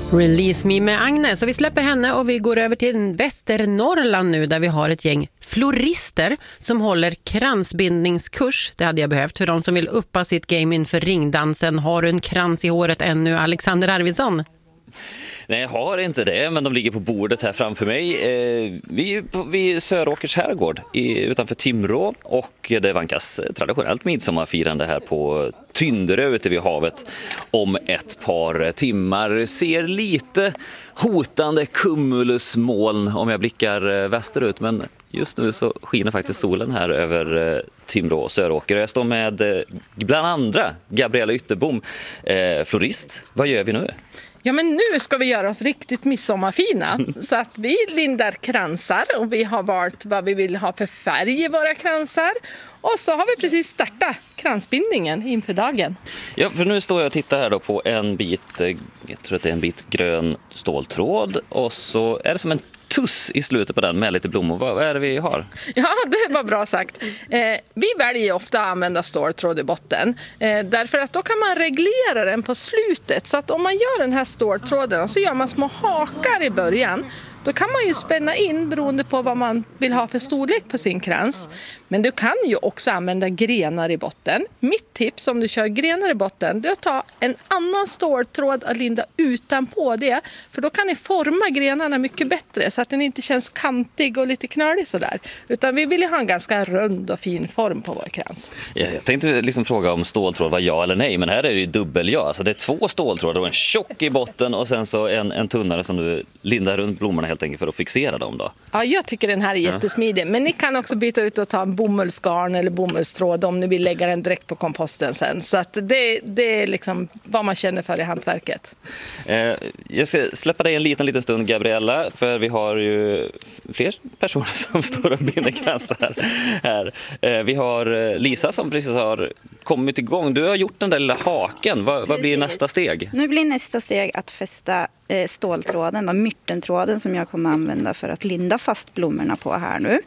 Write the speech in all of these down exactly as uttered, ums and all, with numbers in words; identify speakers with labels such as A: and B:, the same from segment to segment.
A: Release Me med Agnes, och vi släpper henne och vi går över till Västernorrland nu, där vi har ett gäng florister som håller kransbindningskurs. Det hade jag behövt för de som vill uppa sitt game inför ringdansen. Har du en krans i håret ännu, Alexander Arvidsson?
B: Nej, jag har inte det, men de ligger på bordet här framför mig. Eh, vi är på, vid Söråkers herrgård i, utanför Timrå, och det vankas traditionellt midsommarfirande här på Tynderö ute vid havet om ett par timmar. Ser lite hotande cumulusmoln om jag blickar västerut, men just nu så skiner faktiskt solen här över Timrå och Söråker. Jag står med bland andra Gabriella Ytterbom, eh, florist. Vad gör vi nu?
C: Ja, men nu ska vi göra oss riktigt midsommarfina. Så att vi lindar kransar och vi har valt vad vi vill ha för färg i våra kransar. Och så har vi precis startat kransbindningen inför dagen.
B: Ja, för nu står jag och tittar här då på en bit, jag tror att det är en bit grön ståltråd, och så är det som en tuss i slutet på den med lite blommor. Vad är det vi har?
C: Ja, det var bra sagt. Eh, vi väljer ofta att använda ståltråd i botten. Eh, därför att då kan man reglera den på slutet. Så att om man gör den här ståltråden så gör man små hakar i början. Då kan man ju spänna in beroende på vad man vill ha för storlek på sin krans. Men du kan ju också använda grenar i botten. Mitt tips om du kör grenar i botten, det är att ta en annan ståltråd och linda utanpå det. För då kan ni forma grenarna mycket bättre så att den inte känns kantig och lite knölig sådär. Utan vi vill ju ha en ganska rund och fin form på vår krans.
B: Ja, jag tänkte liksom fråga om ståltråd var ja eller nej, men här är det ju dubbel ja. Alltså det är två ståltrådar och en tjock i botten och sen så en, en tunnare som du lindar runt blommorna helt enkelt för att fixera dem då.
C: Ja, jag tycker den här är jättesmidig. Men ni kan också byta ut och ta en bomullsgarn eller bomullstråd om ni vill lägga den direkt på komposten sen. Så att det, det är liksom vad man känner för i hantverket.
B: Eh, jag ska släppa dig en liten, liten stund, Gabriella, för vi har ju fler personer som står och binder kransar här. Eh, vi har Lisa som precis har kommit igång. Du har gjort den där lilla haken. Vad, vad blir nästa steg?
D: Nu blir nästa steg att fästa eh, ståltråden, då, myrtentråden som jag kommer använda för att linda fast blommorna på här nu.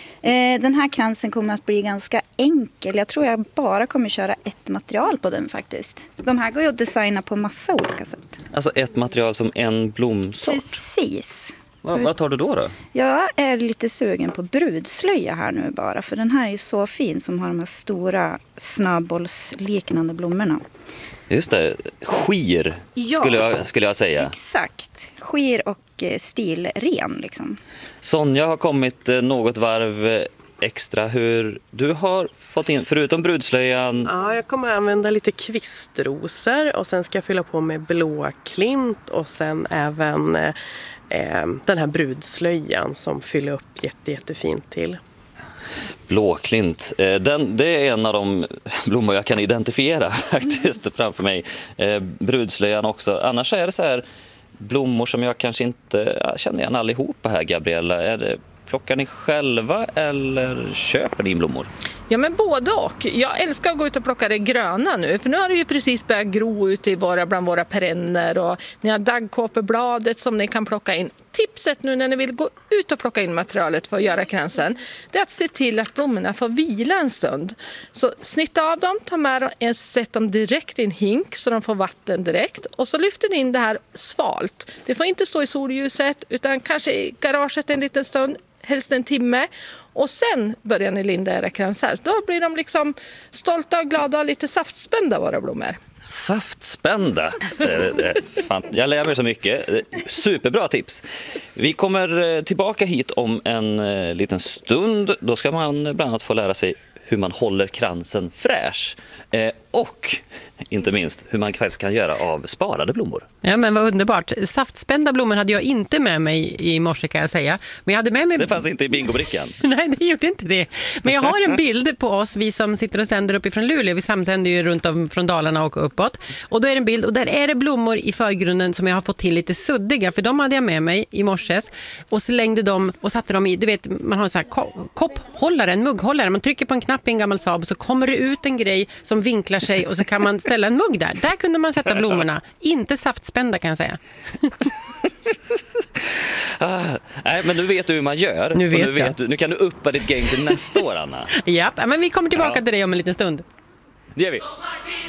D: Eh, den här kransen kommer att bli ganska enkel. Jag tror jag bara kommer köra ett material på den faktiskt. De här går ju att designa på massa olika sätt.
B: Alltså ett material som en blomsort?
D: Precis.
B: Va, vad tar du då då?
D: Jag är lite sugen på brudslöja här nu bara. För den här är ju så fin som har de här stora snöbollsliknande blommorna.
B: Just det, skir
D: ja,
B: skulle, jag, skulle jag säga.
D: Exakt, skir och stilren liksom.
B: Sonja har kommit något varv extra. Hur du har fått in, förutom brudslöjan?
E: Ja, jag kommer använda lite kvistrosor och sen ska jag fylla på med blåklint och sen även eh, den här brudslöjan som fyller upp jätte, jättefint till.
B: Blåklint, den, det är en av de blommor jag kan identifiera faktiskt framför mig. Eh, brudslöjan också. Annars är det så här blommor som jag kanske inte ja, känner igen allihopa här, Gabriella. Är det, plockar ni själva eller köper ni blommor?
C: Ja, men både och. Jag älskar att gå ut och plocka det gröna nu. För nu har det ju precis börjat gro ute i våra, bland våra perenner. Och ni har daggkåpebladet som ni kan plocka in. Tipset nu när ni vill gå ut och plocka in materialet för att göra kransen, det är att se till att blommorna får vila en stund. Så snitta av dem, ta med dem, sätt dem direkt i en hink så de får vatten direkt. Och så lyfter ni in det här svalt. Det får inte stå i solljuset utan kanske i garaget en liten stund, helst en timme. Och sen börjar ni linda era kransar. Då blir de liksom stolta och glada och lite saftspända, våra blommor.
B: Saftspända? Fan, jag lär mig så mycket. Superbra tips. Vi kommer tillbaka hit om en liten stund. Då ska man bland annat få lära sig hur man håller kransen fräsch. Eh, och inte minst hur man faktiskt kan göra av sparade blommor.
A: Ja, men vad underbart. Saftspända blommor hade jag inte med mig i morse, kan jag säga. Men jag hade med mig...
B: Det fanns inte i bingobrickan.
A: Nej, det gjorde inte det. Men jag har en bild på oss, vi som sitter och sänder uppifrån Luleå. Vi samsänder ju runt om från Dalarna och uppåt. Och då är det en bild, och där är det blommor i förgrunden som jag har fått till lite suddiga. För de hade jag med mig i morses. Och slängde dem och satte dem i, du vet, man har en sån här ko- kopphållare, en mugghållare. Man trycker på en knapp i en gammal Saab så kommer det ut en grej som vinklar sig och så kan man ställa en mugg där. Där kunde man sätta blommorna. Inte saftspända, kan jag säga.
B: ah, nej, men nu vet du hur man gör.
A: Nu vet
B: nu, vet du, nu kan du uppa ditt game till nästa år, Anna.
A: Ja, men vi kommer tillbaka
B: ja.
A: till dig om en liten stund.
B: Det gör vi.